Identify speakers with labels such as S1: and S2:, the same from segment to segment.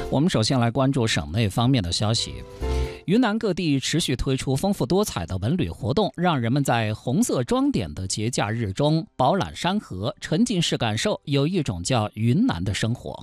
S1: 我们首先来关注省内方面的消息。云南各地持续推出丰富多彩的文旅活动，让人们在红色装点的节假日中饱览山河，沉浸式感受有一种叫云南的生活。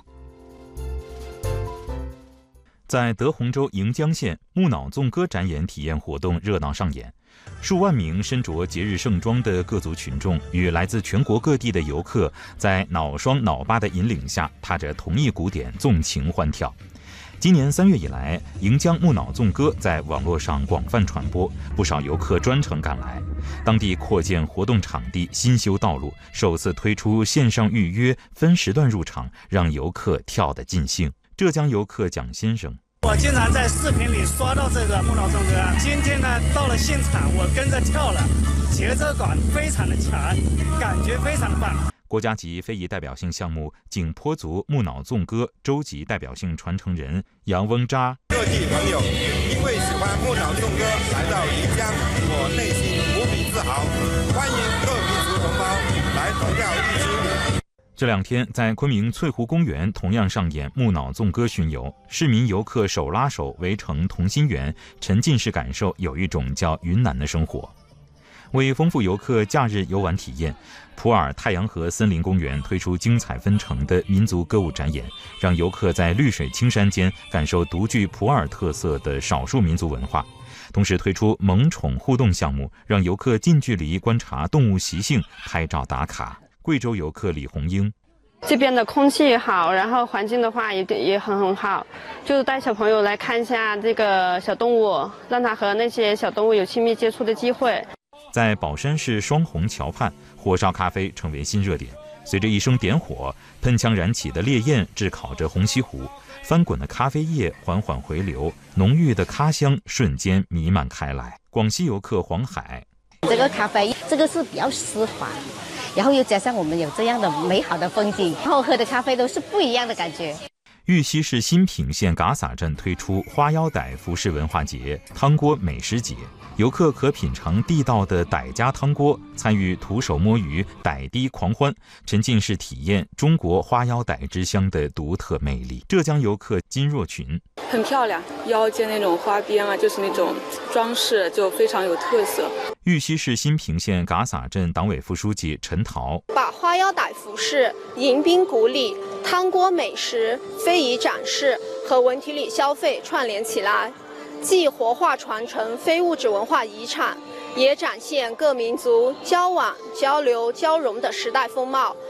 S2: 在德宏州盈江县，木脑纵歌展演体验活动热闹上演，数万名身着节日盛装的各族群众与来自全国各地的游客，在脑双脑八的引领下，踏着同一鼓点纵情欢跳。今年3月以来，盈江木脑纵歌在网络上广泛传播，不少游客专程赶来。当地扩建活动场地，新修道路，首次推出线上预约、分时段入场，让游客跳得尽兴。浙江游客蒋先生：
S3: 我经常在视频里刷到这个木脑纵歌，今天呢到了现场，我跟着跳了，节奏感非常的强，感觉非常的棒。
S2: 国家级非遗代表性项目景颇族木脑纵歌州级代表性传承人杨翁扎：
S4: 各地朋友因为喜欢木脑纵歌来到盈江，我内心无比自豪，欢迎各民族同胞来投票一支舞。
S2: 这2天在昆明翠湖公园同样上演木脑纵歌巡游，市民游客手拉手围成同心圆，沉浸式感受有一种叫云南的生活。为丰富游客假日游玩体验，普洱太阳河森林公园推出精彩纷呈的民族歌舞展演，让游客在绿水青山间感受独具普洱特色的少数民族文化。同时推出萌宠互动项目，让游客近距离观察动物习性，拍照打卡。贵州游客李红英：
S5: 这边的空气好，然后环境的话也很好，就是带小朋友来看一下这个小动物，让他和那些小动物有亲密接触的机会。
S2: 在宝山市双虹桥畔，火烧咖啡成为新热点。随着一声点火，喷枪燃起的烈焰炙烤着红西湖，翻滚的咖啡液缓缓回流，浓郁的咖香瞬间弥漫开来。广西游客黄海：
S6: 这个咖啡，这个是比较丝滑，然后又加上我们有这样的美好的风景，然后喝的咖啡都是不一样的感觉。
S2: 玉溪市新平县嘎洒镇推出花腰傣服饰文化节、汤锅美食节，游客可品尝地道的傣家汤锅，参与徒手摸鱼、傣滴狂欢，沉浸式体验中国花腰傣之乡的独特魅力。浙江游客金若群：
S7: 很漂亮，腰间那种花边啊，就是那种装饰，就非常有特色。
S2: 玉溪市新平县嘎洒镇党委副书记陈桃：
S8: 把花腰傣服饰、迎宾古礼、汤锅美食、非遗展示和文体旅消费串联起来，既活化传承非物质文化遗产，也展现各民族交往、交流、交融的时代风貌，